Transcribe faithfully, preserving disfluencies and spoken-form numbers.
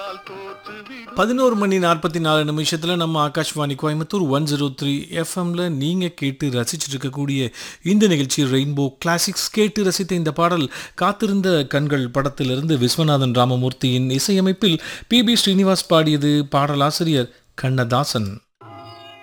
பதினோரு மணி நாற்பத்தி நாலு நிமிஷத்தில் நம்ம Akashvani Coimbatore one zero three எஃப்எம்ல நீங்கள் கேட்டு ரசிச்சுட்டு இருக்கக்கூடிய இந்த நிகழ்ச்சி ரெயின்போ கிளாசிக்ஸ். கேட்டு ரசித்த இந்த பாடல் காத்திருந்த கண்கள் படத்திலிருந்து விஸ்வநாதன் ராமமூர்த்தியின் இசையமைப்பில் பி பி ஸ்ரீனிவாஸ் பாடியது. பாடலாசிரியர் கண்ணதாசன்.